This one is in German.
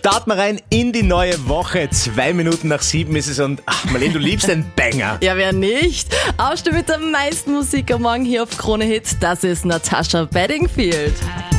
Starten wir rein in die neue Woche. 2 Minuten nach 7 ist es und Marlene, du liebst einen Banger. Ja, wer nicht? Aufstieg mit der meisten Musik am Morgen hier auf Krone Hit, das ist Natasha Bedingfield.